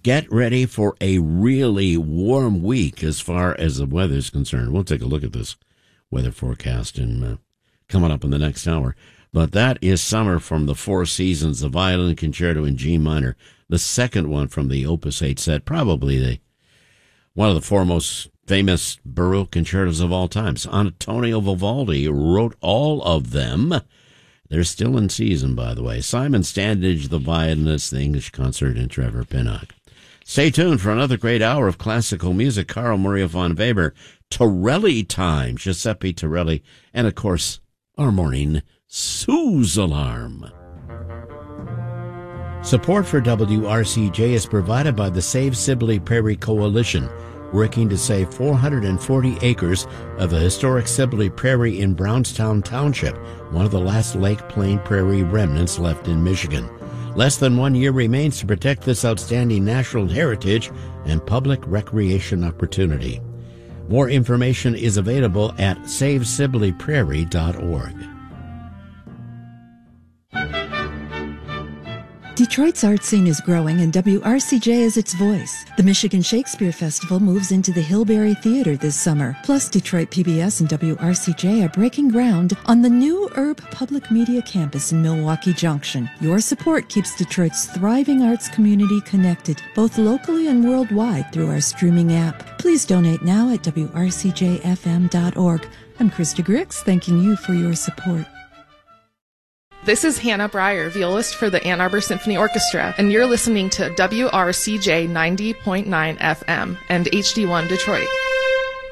get ready for a really warm week as far as the weather is concerned. We'll take a look at this weather forecast coming up in the next hour. But that is Summer from the Four Seasons, the Violin Concerto in G minor, the second one from the Opus 8 set, probably one of the four most famous Baroque concertos of all time. Antonio Vivaldi wrote all of them. They're still in season, by the way. Simon Standage, the violinist, the English concert, and Trevor Pinnock. Stay tuned for another great hour of classical music. Carl Maria von Weber, Torelli time, Giuseppe Torelli, and, of course, our morning Sue's Alarm. Support for WRCJ is provided by the Save Sibley Prairie Coalition, working to save 440 acres of the historic Sibley Prairie in Brownstown Township, one of the last Lake Plain Prairie remnants left in Michigan. Less than 1 year remains to protect this outstanding natural heritage and public recreation opportunity. More information is available at SaveSibleyPrairie.org. Detroit's art scene is growing, and WRCJ is its voice. The Michigan Shakespeare Festival moves into the Hillberry Theater this summer. Plus, Detroit PBS and WRCJ are breaking ground on the new Urb Public Media Campus in Milwaukee Junction. Your support keeps Detroit's thriving arts community connected, both locally and worldwide, through our streaming app. Please donate now at WRCJFM.org. I'm Krista Grix, thanking you for your support. This is Hannah Breyer, violist for the Ann Arbor Symphony Orchestra, and you're listening to WRCJ 90.9 FM and HD1 Detroit.